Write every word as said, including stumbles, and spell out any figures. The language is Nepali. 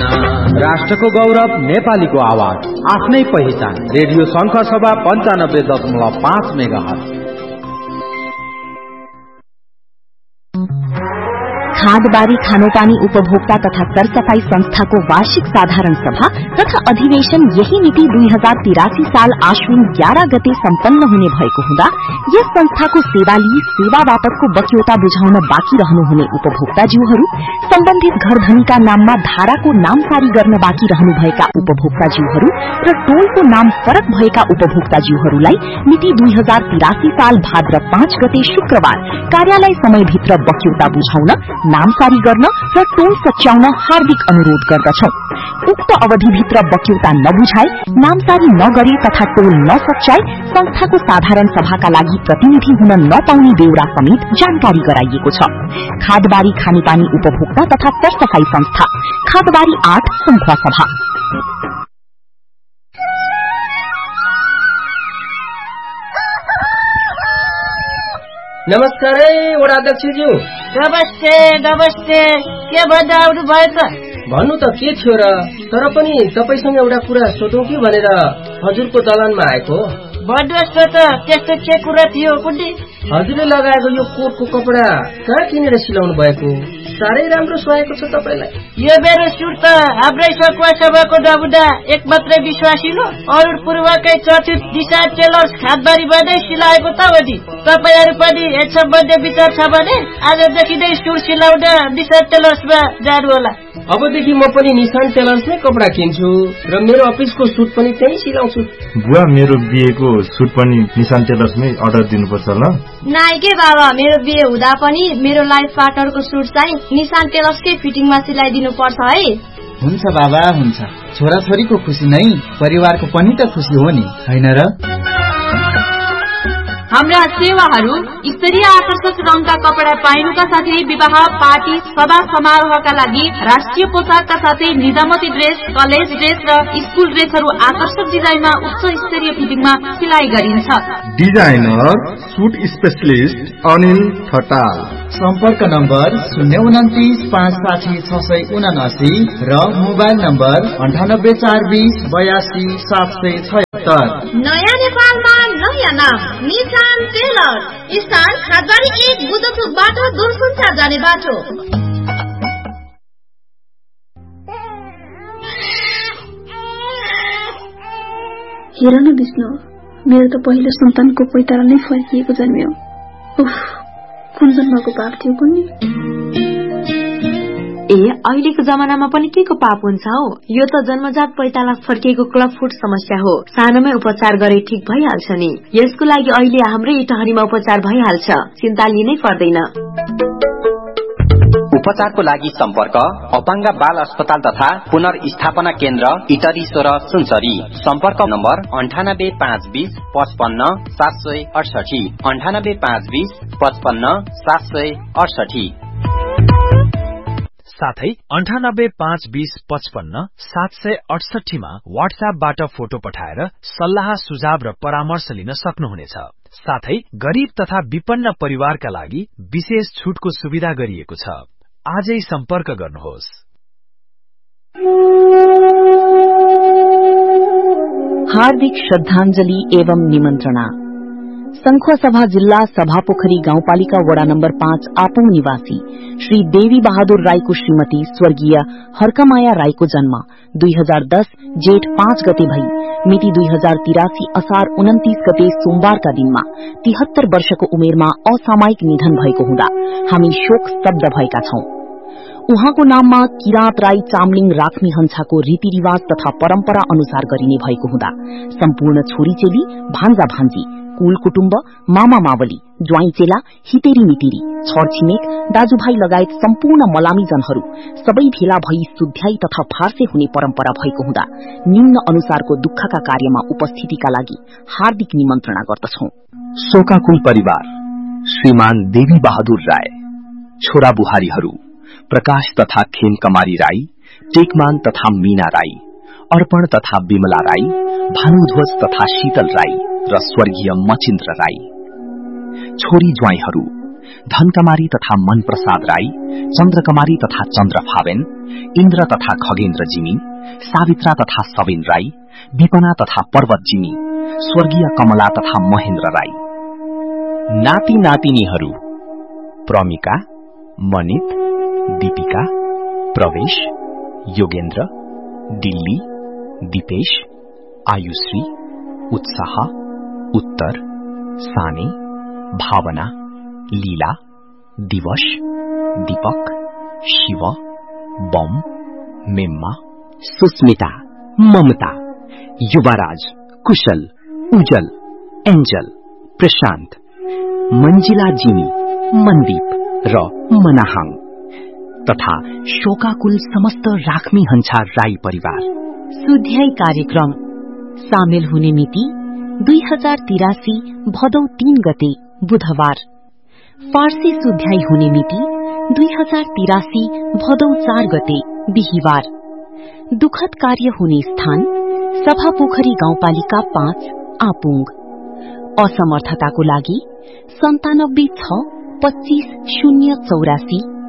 छैन। राष्ट्रको गौरव नेपालीको आवाज, आफ्नै पहिचान। रेडियो शंख सभा पञ्चानब्बे दशमलव पाँच मेगाहर्ज। खादबारी खानोपानी उपभोक्ता तथा सरसफाई संस्थाको वार्षिक साधारण सभा तथा अधिवेशन यही मिति दुई हजार तिरासी साल आश्विन ग्यारह गते सम्पन्न हुने भएको हुँदा यस संस्थाको सेवा लिई सेवा बापतको बक्यौता बुझाउन बाँकी रहनुहुने उपभोक्ताज्यूहरू, सम्बन्धित घरधनीका नाममा धाराको नामसारी गर्न बाँकी रहनुभएका उपभोक्ताज्यूहरू र टोलको नाम फरक भएका उपभोक्ताज्यूहरूलाई मिति दुई हजार तिरासी साल भाद्र पाँच गते शुक्रबार कार्यालय समयभित्र बक्यौता बुझाउन, नामसारी गर्न र टोल सच्याउन हार्दिक अनुरोध गर्दछौ। उक्त अवधिभित्र बक्यौता नबुझाए, नामसारी नगरे तथा टोल नसच्याए संस्थाको साधारण सभाका लागि प्रतिनिधि हुन नपाउने बेहोरा समेत जानकारी गराइएको छ। खादबारी खानेपानी उपभोक्ता तथा सरसफाई संस्था, खादबारी आठ, संखुवा सभा। नमस्कार वडाध्यक्षज्यू। नमस्ते नमस्ते। के भन्दा आउनु भयो त? भन्नु त के थियो र, तर पनि तपाईसँग एउटा कुरा सोधौं कि भनेर हजुरको दलानमा आएको। भन्नुहोस् न त, त्यस्तो के कुरा थियो कुन्डी? हजुरले लगाएको यो कोटको कपडा कहाँ किनेर सिलाउनु भएको? साह्रै राम्रो सुहाएको छ तपाईलाई। यो मेरो सुट त हाम्रै सकुवा सभाको नमुना एक मात्रै विश्वासिलो अरुण पूर्वकै चर्चित दिशा टेलर्स खादबारीमा नै सिलाएको त हो नि। तपाईहरु पनि यस सम्बन्धी विचार छ भने आजदेखि नै सुट सिलाउन दिशा टेलर्समा जानु होला। अबदेखि म पनि निशान टेलर्समै कपडा किन्छु र मेरो अफिसको सुट पनि त्यही सिलाउँछु। बुवा, मेरो बिहेको सुट पनि निशान टेलर्समै अर्डर दिनुपर्छ ल? नाइ के बाबा, मेरो बिहे हुँदा पनि मेरो लाइफ पार्टनरको सुट चाहिँ निशान टेलर्सकै फिटिङमा सिलाइदिनु पर्छ है। हुन्छ बाबा, हुन्छ। छोराछोरीको खुसी नै परिवारको पनि त खुसी हो नि, हैन र? हाम्रा सेवाहरू स्तरीय आकर्षक रङका कपडा पाइनुका साथै विवाह, पार्टी, सभा समारोहका लागि राष्ट्रिय पोसाकका साथै निजामती ड्रेस, कलेज ड्रेस र स्कुल ड्रेसहरू आकर्षक डिजाइनमा उच्च स्तरीय फिटिङमा सिलाइ गरिन्छ। Designer suit specialist Anil Thatal. सम्पर्क नम्बर शून्य उन्तिस पाँच साठी छ सय उनासी र मोबाइल नम्बर अन्ठानब्बे चार बिस बयासी सात सय छयत्तर। नयाँ नेपालमा नयाँ नाम निशान टेलर, स्थान खादबारी एक, बुद्धचोकबाट दुर्सुन्चा जाने बाटो। हेर न विष्णु, मेरो त पहिलो सन्तानको पैतारा नै फर्किएको जन्मियो। उफ, कुन जन्मको पाप थियो कुन्नी? ए अहिलेको जमानामा पनि के को पाप हुन्छ हौ? यो त जन्मजात पैताला फर्किएको क्लब फुट समस्या हो। सानोमै उपचार गरे ठीक भइहाल्छ नि। यसको लागि अहिले हाम्रै इटहरीमा उपचार भइहाल्छ, चिन्ता लिनै पर्दैन। उपचारको लागि सम्पर्क अपाङ्ग बाल अस्पताल तथा पुनर्स्थापना केन्द्र इटरी सोह्र सुनसरी। सम्पर्क नम्बर अन्ठानब्बे पाँच बीस पचपन्न सात सय अडसठी, अन्ठानब्बे पाँच बीस पचपन्न सात सय अडसठी। साथै अन्ठानब्बे पाँच बीस पचपन्न सात सय अडसठीमा वाट्सएपबाट फोटो पठाएर सल्लाह सुझाव र परामर्श लिन सक्नुहुनेछ। साथै गरीब तथा विपन्न परिवारका लागि विशेष छुटको सुविधा गरिएको छ। आजै सम्पर्क गर्नुहोस्। हार्दिक श्रद्धाञ्जली एवं निमन्त्रणा। संखुवा सभा जिल्ला सभापोखरी गाउँपालिका वडा नम्बर पाँच आपौं निवासी श्री देवी बहादुर राईको श्रीमती स्वर्गीय हर्कमाया राईको जन्म दुई हजार दस जेठ पाँच गते भई मिति दुई हजार तिरासी असार उन्तीस गते सोमबारका दिनमा तिहत्तर वर्षको उमेरमा असामयिक निधन भएको हुँदा हामी शोक स्तब्ध भएका छौं। उहाँको नाममा किराँत राई चामलिङ राख्ने हन्छाको रीतिरिवाज तथा परम्परा अनुसार गरिने भएको हुँदा सम्पूर्ण छोरीचेली, भान्जा भान्जी, कुल कुटुम्ब, मामा मावली, ज्वाइँ चेला, हितेरी मितिरी, छरछिमेक, दाजुभाइ लगायत सम्पूर्ण मलामीजनहरू सबै भेला भई सुध्याई तथा फार्से हुने परम्परा भएको हुँदा निम्न अनुसारको दुःखका कार्यमा उपस्थितिका लागि हार्दिक निमन्त्रणा गर्दछौं। शोकाकुल परिवार श्रीमान देवी बहादुर राय, छोरा बुहारीहरू प्रकाश तथा खेम कमारी राई, टेकमान तथा मीना राई, अर्पण तथा विमला राई, भानुध्वज तथा शीतल राई र स्वर्गीय मचिन्द्र राई। छोरी ज्वाइँहरू धनकमारी तथा मनप्रसाद राई, चन्द्रकमारी तथा चन्द्र फावेन, इन्द्र तथा खगेन्द्र जिमी, सावित्रा तथा सबिन राई, विपना तथा पर्वत जिमी, स्वर्गीय कमला तथा महेन्द्र राई। नाति नातिनीहरू प्रमिका, मनित, दीपिका, प्रवेश, योगेन्द्र, दिल्ली, दिपेश, आयुश्री, उत्साह, उत्तर, साने, भावना, लीला, दिवश, दीपक, शिव, बम, मेम्मा, सुस्मिता, ममता, युवराज, कुशल, उजल, एन्जल, प्रशान्त, मंजिला जिमी, मनदीप र मनाहाङ तथा शोकाकुल समस्त राख्मी हन्छा राई परिवार। सुध्याई कार्यक्रम सामेल हुने मिति दुई हजार तिरासी भदौ तीन गते बुधबार। फारसी सुध्याई हुने मिति दुई हजार तिरासी भदौ चार गते बिहिबार। दुखद कार्य हुने स्थान सभापोखरी गाउँपालिका पाँच आपुङ। असमर्थताको लागि सन्तानब्बे छ पच्चीस शून्य चौरासी